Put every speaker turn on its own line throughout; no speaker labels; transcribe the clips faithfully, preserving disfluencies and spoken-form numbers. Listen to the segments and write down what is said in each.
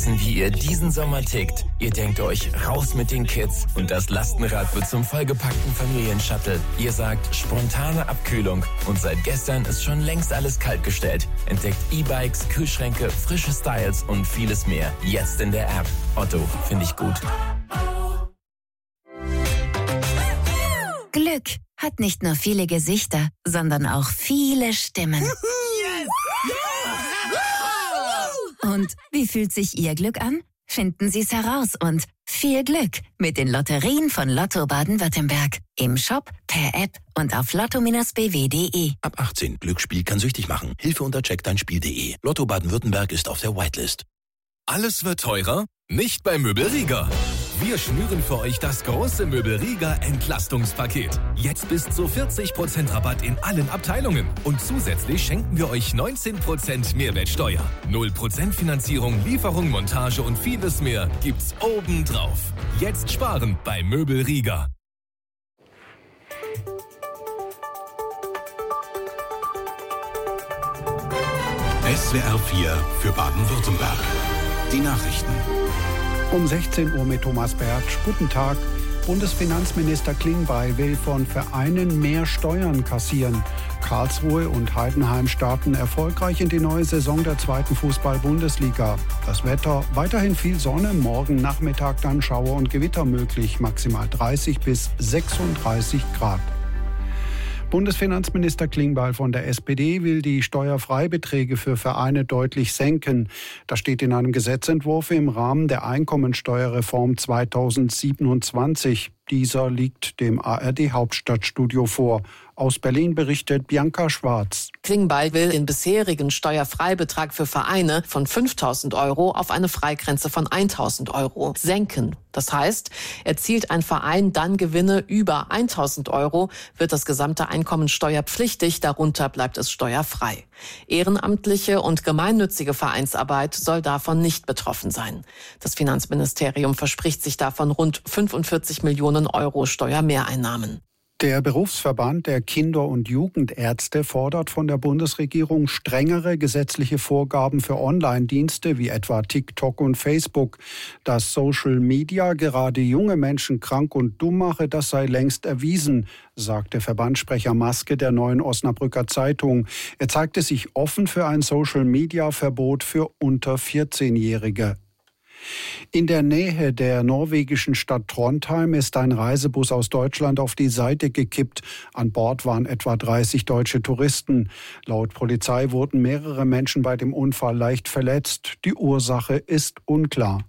Wie ihr diesen Sommer tickt. Ihr denkt euch, raus mit den Kids und das Lastenrad wird zum vollgepackten Familienshuttle. Ihr sagt, spontane Abkühlung und seit gestern ist schon längst alles kaltgestellt. Entdeckt E-Bikes, Kühlschränke, frische Styles und vieles mehr. Jetzt in der App. Otto, finde ich gut.
Glück hat nicht nur viele Gesichter, sondern auch viele Stimmen. Und wie fühlt sich Ihr Glück an? Finden Sie es heraus und viel Glück mit den Lotterien von Lotto Baden-Württemberg. Im Shop, per App und auf lotto Bindestrich b w punkt d e.
Ab achtzehn. Glücksspiel kann süchtig machen. Hilfe unter check dein spiel punkt d e. Lotto Baden-Württemberg ist auf der Whitelist.
Alles wird teurer? Nicht bei Möbel Rieger. Wir schnüren für euch das große Möbel Rieger Entlastungspaket. Jetzt bis zu vierzig Prozent Rabatt in allen Abteilungen. Und zusätzlich schenken wir euch neunzehn Prozent Mehrwertsteuer. null Prozent Finanzierung, Lieferung, Montage und vieles mehr gibt's obendrauf. Jetzt sparen bei Möbel Rieger.
S W R vier für Baden-Württemberg. Die Nachrichten.
Um sechzehn Uhr mit Thomas Bertsch. Guten Tag. Bundesfinanzminister Klingbeil will von Vereinen mehr Steuern kassieren. Karlsruhe und Heidenheim starten erfolgreich in die neue Saison der zweiten Fußball-Bundesliga. Das Wetter, weiterhin viel Sonne, morgen Nachmittag dann Schauer und Gewitter möglich, maximal dreißig bis sechsunddreißig Grad. Bundesfinanzminister Klingbeil von der S P D will die Steuerfreibeträge für Vereine deutlich senken. Das steht in einem Gesetzentwurf im Rahmen der Einkommensteuerreform zweitausendsiebenundzwanzig. Dieser liegt dem A R D-Hauptstadtstudio vor. Aus Berlin berichtet Bianca Schwarz.
Klingbeil will den bisherigen Steuerfreibetrag für Vereine von fünftausend Euro auf eine Freigrenze von eintausend Euro senken. Das heißt, erzielt ein Verein dann Gewinne über eintausend Euro, wird das gesamte Einkommen steuerpflichtig, darunter bleibt es steuerfrei. Ehrenamtliche und gemeinnützige Vereinsarbeit soll davon nicht betroffen sein. Das Finanzministerium verspricht sich davon rund fünfundvierzig Millionen Euro Steuermehreinnahmen.
Der Berufsverband der Kinder- und Jugendärzte fordert von der Bundesregierung strengere gesetzliche Vorgaben für Online-Dienste wie etwa TikTok und Facebook. Dass Social Media gerade junge Menschen krank und dumm mache, das sei längst erwiesen, sagte Verbandssprecher Maske der Neuen Osnabrücker Zeitung. Er zeigte sich offen für ein Social-Media-Verbot für unter vierzehnjährige. In der Nähe der norwegischen Stadt Trondheim ist ein Reisebus aus Deutschland auf die Seite gekippt. An Bord waren etwa dreißig deutsche Touristen. Laut Polizei wurden mehrere Menschen bei dem Unfall leicht verletzt. Die Ursache ist unklar.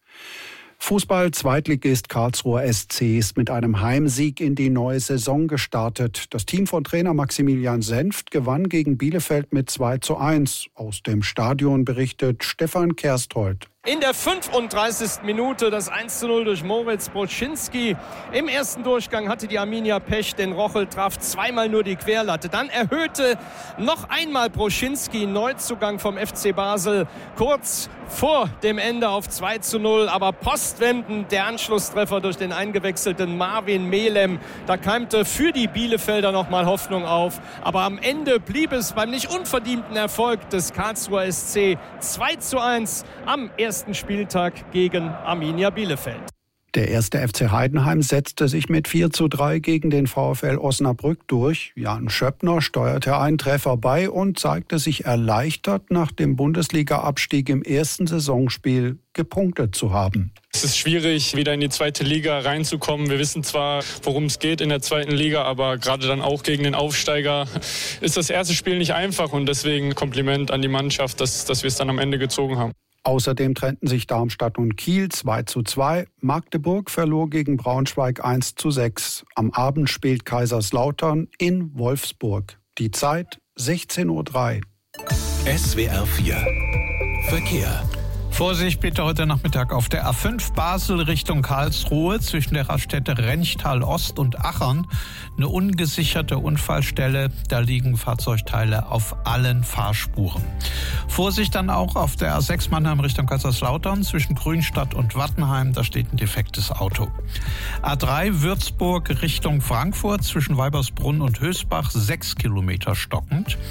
Fußball-Zweitligist Karlsruher S C ist mit einem Heimsieg in die neue Saison gestartet. Das Team von Trainer Maximilian Senft gewann gegen Bielefeld mit zwei zu eins. Aus dem Stadion berichtet Stefan Kersthold.
In der fünfunddreißigsten Minute das eins zu null durch Moritz Broschinski. Im ersten Durchgang hatte die Arminia Pech, denn Rochel traf zweimal nur die Querlatte. Dann erhöhte noch einmal Broschinski, Neuzugang vom F C Basel, kurz vor dem Ende auf zwei zu null. Aber postwendend der Anschlusstreffer durch den eingewechselten Marvin Melem. Da keimte für die Bielefelder noch mal Hoffnung auf. Aber am Ende blieb es beim nicht unverdienten Erfolg des Karlsruher S C zwei zu eins am ersten Spieltag gegen Arminia Bielefeld.
Der erste F C Heidenheim setzte sich mit vier zu drei gegen den VfL Osnabrück durch. Jan Schöppner steuerte einen Treffer bei und zeigte sich erleichtert, nach dem Bundesliga-Abstieg im ersten Saisonspiel gepunktet zu haben.
Es ist schwierig, wieder in die zweite Liga reinzukommen. Wir wissen zwar, worum es geht in der zweiten Liga, aber gerade dann auch gegen den Aufsteiger ist das erste Spiel nicht einfach. Und deswegen Kompliment an die Mannschaft, dass, dass wir es dann am Ende gezogen haben.
Außerdem trennten sich Darmstadt und Kiel zwei zu zwei. Magdeburg verlor gegen Braunschweig eins zu sechs. Am Abend spielt Kaiserslautern in Wolfsburg. Die Zeit sechzehn Uhr drei.
S W R vier Verkehr.
Vorsicht bitte heute Nachmittag auf der A fünf Basel Richtung Karlsruhe zwischen der Raststätte Renchtal Ost und Achern. Eine ungesicherte Unfallstelle, da liegen Fahrzeugteile auf allen Fahrspuren. Vorsicht dann auch auf der A sechs Mannheim Richtung Kaiserslautern zwischen Grünstadt und Wattenheim, da steht ein defektes Auto. A drei Würzburg Richtung Frankfurt zwischen Weibersbrunn und Hösbach, sechs Kilometer stockend.